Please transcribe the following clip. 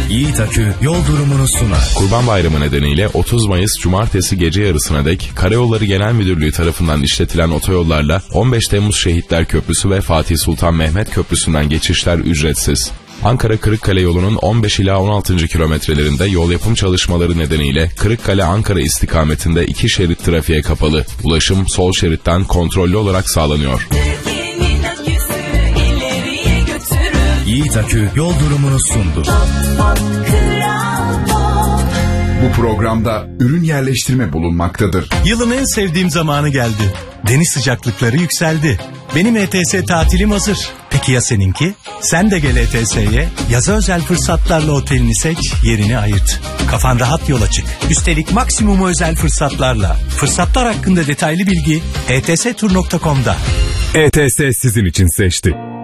Yiğit Akü yol durumunu sunar. Kurban Bayramı nedeniyle 30 Mayıs Cumartesi gece yarısına dek Karayolları Genel Müdürlüğü tarafından işletilen otoyollarla 15 Temmuz Şehitler Köprüsü ve Fatih Sultan Mehmet Köprüsü'nden geçişler ücretsiz. Ankara-Kırıkkale yolunun 15 ila 16. kilometrelerinde yol yapım çalışmaları nedeniyle Kırıkkale-Ankara istikametinde 2 şerit trafiğe kapalı. Ulaşım sol şeritten kontrollü olarak sağlanıyor. Yiğit Akü yol durumunu sundu. Bu programda ürün yerleştirme bulunmaktadır. Yılın en sevdiğim zamanı geldi. Deniz sıcaklıkları yükseldi. Benim ETS tatilim hazır. Peki ya seninki? Sen de gel ETS'ye. Yaza özel fırsatlarla otelini seç, yerini ayırt. Kafan rahat yola çık. Üstelik maksimum özel fırsatlarla. Fırsatlar hakkında detaylı bilgi etstur.com'da. ETS sizin için seçti.